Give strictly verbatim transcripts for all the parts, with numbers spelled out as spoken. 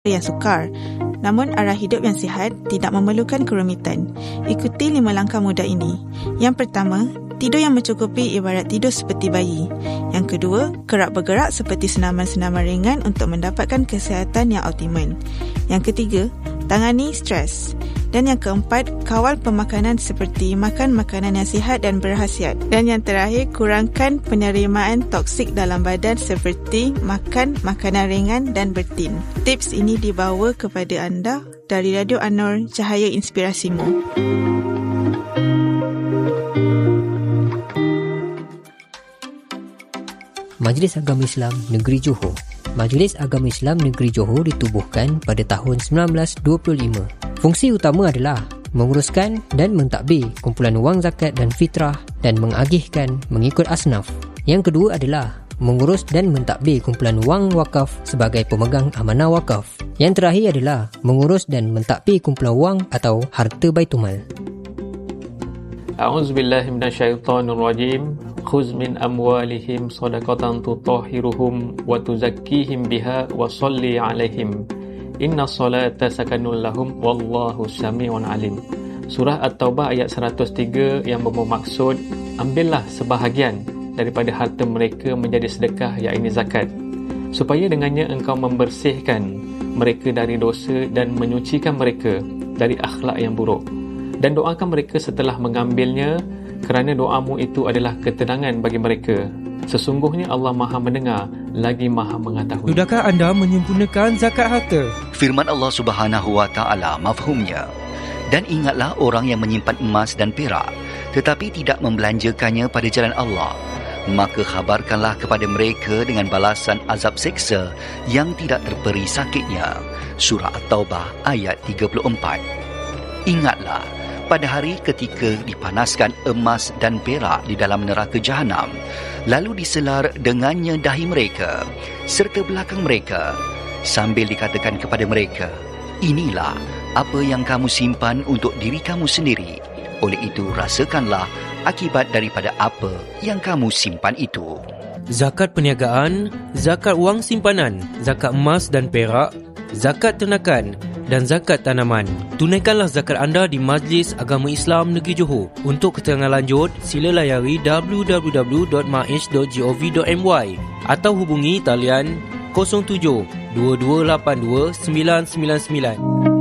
yang sukar. Namun arah hidup yang sihat tidak memerlukan kerumitan. Ikuti lima langkah mudah ini. Yang pertama, tidur yang mencukupi ibarat tidur seperti bayi. Yang kedua, kerap bergerak seperti senaman-senaman ringan untuk mendapatkan kesihatan yang optimal. Yang ketiga, tangani stres. Dan yang keempat, kawal pemakanan seperti makan makanan yang sihat dan berkhasiat. Dan yang terakhir, kurangkan penerimaan toksik dalam badan seperti makan makanan ringan dan bertin. Tips ini dibawa kepada anda dari Radio An-Nur, Cahaya Inspirasimu. Majlis Agama Islam Negeri Johor. Majlis Agama Islam Negeri Johor ditubuhkan pada tahun sembilan belas dua puluh lima. Fungsi utama adalah menguruskan dan mentadbir kumpulan wang zakat dan fitrah dan mengagihkan mengikut asnaf. Yang kedua adalah mengurus dan mentadbir kumpulan wang wakaf sebagai pemegang amanah wakaf. Yang terakhir adalah mengurus dan mentadbir kumpulan wang atau harta Baitumal. A'udzubillahi minasyaitonirrajim. Khuz min amwalihim shadaqatan tutahhiruhum wa tuzakkihim biha wa shalli 'alaihim. Inna salata sakanun lahum wallahu sami'un alim. Surah At-Taubah ayat seratus tiga yang bermaksud, ambillah sebahagian daripada harta mereka menjadi sedekah, iaitu zakat, supaya dengannya engkau membersihkan mereka dari dosa dan menyucikan mereka dari akhlak yang buruk. Dan doakan mereka setelah mengambilnya, kerana doamu itu adalah ketenangan bagi mereka. Sesungguhnya Allah Maha mendengar lagi Maha mengetahui. Sudahkah anda menyempurnakan zakat harta? Firman Allah Subhanahu wa taala mafhumnya. Dan ingatlah orang yang menyimpan emas dan perak tetapi tidak membelanjakannya pada jalan Allah, maka khabarkanlah kepada mereka dengan balasan azab seksa yang tidak terperi sakitnya. Surah At-Taubah ayat tiga puluh empat. Ingatlah pada hari ketika dipanaskan emas dan perak di dalam neraka Jahanam, lalu diselar dengannya dahi mereka serta belakang mereka, sambil dikatakan kepada mereka, inilah apa yang kamu simpan untuk diri kamu sendiri. Oleh itu rasakanlah akibat daripada apa yang kamu simpan itu. Zakat perniagaan, zakat wang simpanan, zakat emas dan perak, zakat ternakan dan zakat tanaman. Tunaikanlah zakat anda di Majlis Agama Islam Negeri Johor. Untuk keterangan lanjut, sila layari w w w dot maish dot gov dot my atau hubungi talian kosong tujuh dua dua lapan dua sembilan sembilan sembilan.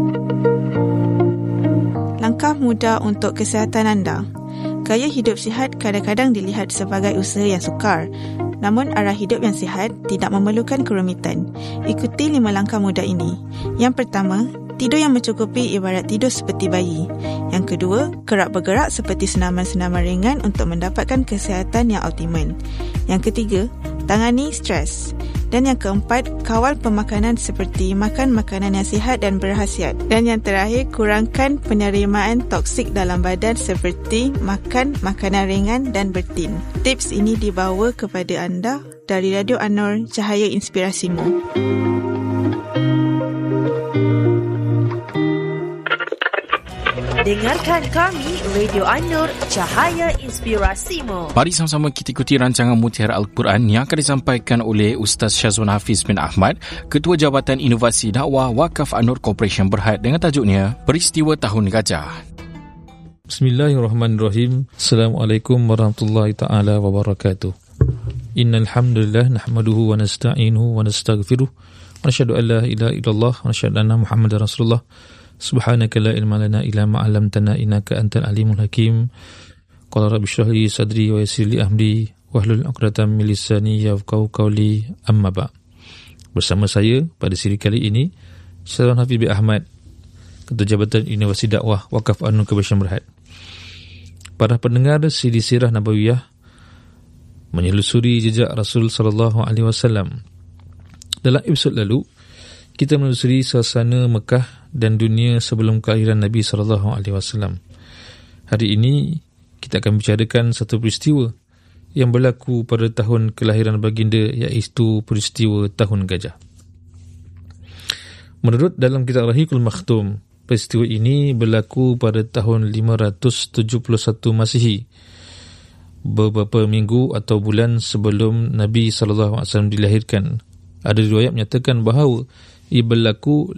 Langkah mudah untuk kesihatan anda. Gaya hidup sihat kadang-kadang dilihat sebagai usaha yang sukar. Namun arah hidup yang sihat tidak memerlukan kerumitan. Ikuti lima langkah mudah ini. Yang pertama, tidur yang mencukupi ibarat tidur seperti bayi. Yang kedua, kerap bergerak seperti senaman-senaman ringan untuk mendapatkan kesihatan yang optimal. Yang ketiga, tangani stres. Dan yang keempat, kawal pemakanan seperti makan makanan yang sihat dan berkhasiat. Dan yang terakhir, kurangkan penerimaan toksik dalam badan seperti makan makanan ringan dan bertin. Tips ini dibawa kepada anda dari Radio An-Nur, Cahaya Inspirasimu. Dengarkan kami, Radio An-Nur, Cahaya Inspirasimu. Mari sama-sama kita ikuti rancangan Mutiara Al-Quran yang akan disampaikan oleh Ustaz Syazwan Hafiz bin Ahmad, Ketua Jabatan Inovasi Dakwah Wakaf An-Nur Corporation Berhad, dengan tajuknya Peristiwa Tahun Gajah. Bismillahirrahmanirrahim. Assalamualaikum warahmatullahi taala wabarakatuh. Innal hamdalillah nahmaduhu wa nasta'inuhu wa nastaghfiruh wa nashhadu an la ilaha illallah wa nashhadu anna Muhammadar Rasulullah. Subhanaka la ilma lana illa ma 'allamtana innaka antal alimul hakim. Qala rabbi shrah li sadri wa yassir li amri wahlul 'uqdatam min lisani yafqahu qawli. Amma ba'. Bersama saya pada siri kali ini Syazwan Hafiz bin Ahmad, Ketua Jabatan Inovasi Dakwah Wakaf An-Nur Corporation Berhad. Para pendengar siri sirah Nabawiyah menyelusuri jejak Rasul sallallahu alaihi wasallam. Dalam episod lalu kita menelusuri suasana Mekah dan dunia sebelum kelahiran Nabi sallallahu alaihi wasallam. Hari ini kita akan bicarakan satu peristiwa yang berlaku pada tahun kelahiran baginda, iaitu peristiwa Tahun Gajah. Menurut dalam kitab Rahiqul Makhtum, peristiwa ini berlaku pada tahun lima ratus tujuh puluh satu Masihi, beberapa minggu atau bulan sebelum Nabi sallallahu alaihi wasallam dilahirkan. Ada riwayat menyatakan bahawa ia berlaku